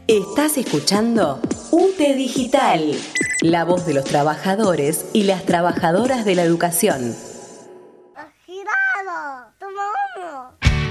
Estás escuchando UTE Digital, la voz de los trabajadores y las trabajadoras de la educación.